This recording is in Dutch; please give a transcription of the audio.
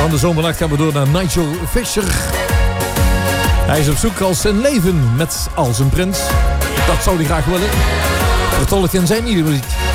Van de zomernacht gaan we door naar Nigel Fisher. Hij is op zoek als zijn leven met als een prins. Dat zou hij graag willen. Vertolkt in zijn nieuwe muziek.